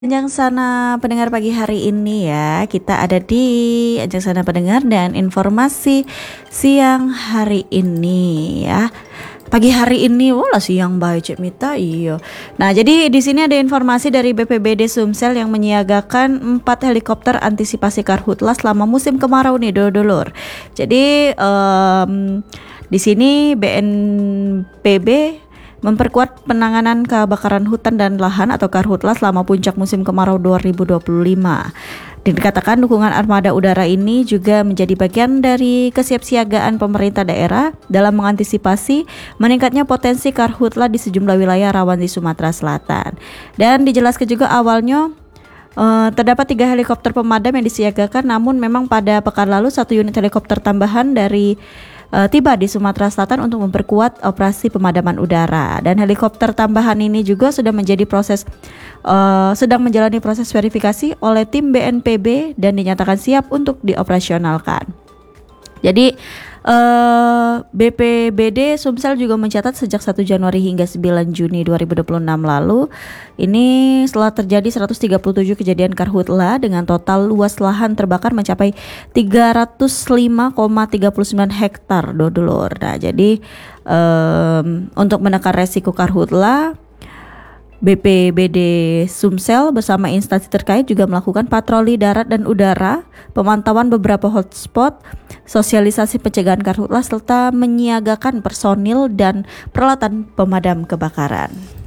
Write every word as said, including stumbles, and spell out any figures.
Ajang Sana pendengar pagi hari ini ya, kita ada di Ajang Sana pendengar dan informasi siang hari ini ya. Pagi hari ini, wala siang baik Cik Mita, iya. Nah, jadi di sini ada informasi dari B P B D Sumsel yang menyiagakan empat helikopter antisipasi karhutlah selama musim kemarau nih, dulur. Jadi um, di sini B N P B memperkuat penanganan kebakaran hutan dan lahan atau karhutlah selama puncak musim kemarau dua ribu dua puluh lima. Dikatakan dukungan armada udara ini juga menjadi bagian dari kesiapsiagaan pemerintah daerah dalam mengantisipasi meningkatnya potensi karhutlah di sejumlah wilayah rawan di Sumatera Selatan. Dan dijelaskan juga awalnya Uh, terdapat tiga helikopter pemadam yang disiagakan, namun memang pada pekan lalu satu unit helikopter tambahan dari uh, tiba di Sumatera Selatan untuk memperkuat operasi pemadaman udara. Dan helikopter tambahan ini juga sudah menjadi proses uh, sedang menjalani proses verifikasi oleh tim B N P B dan dinyatakan siap untuk dioperasionalkan. Jadi uh, B P B D Sumsel juga mencatat sejak satu Januari hingga sembilan Juni dua ribu dua puluh enam lalu ini setelah terjadi seratus tiga puluh tujuh kejadian karhutlah dengan total luas lahan terbakar mencapai tiga ratus lima koma tiga sembilan hektar dodolor. Nah, jadi um, untuk menekan resiko karhutlah, B P B D Sumsel bersama instansi terkait juga melakukan patroli darat dan udara, pemantauan beberapa hotspot, sosialisasi pencegahan karhutlah serta menyiagakan personil dan peralatan pemadam kebakaran.